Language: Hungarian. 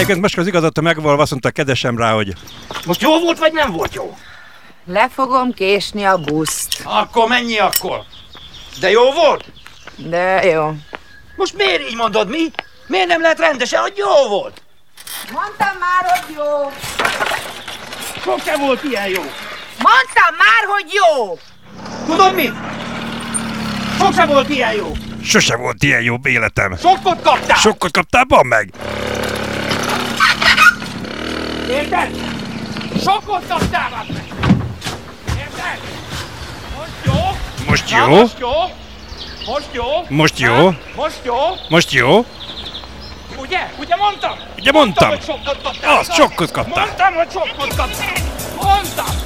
Egyébként most az igazat megvalva azt mondta a kedvesem rá, hogy... Most jó volt, vagy nem volt jó? Le fogom késni a buszt. Akkor mennyi akkor? De jó volt? De jó. Most miért így mondod, mi? Miért nem lehet rendesen, hogy jó volt? Mondtam már, hogy jó. Sose volt ilyen jó. Mondtam már, hogy jó. Tudod mit? Sose volt ilyen jó. Sose volt ilyen jó életem. Sokkot kaptál. Sokkot kaptál, van meg? Érted? Sokkot kaptál, meg. Érted? Most jó. Most Na, jó. most jó. Most jó. Most jó. Na, most jó. Most jó. Ugye? Ugye mondtam? Ugye mondtam. Hogy sokkot kaptál. Az, sokkot kaptál. Mondtam, hogy sokkot kaptál. Mondtam.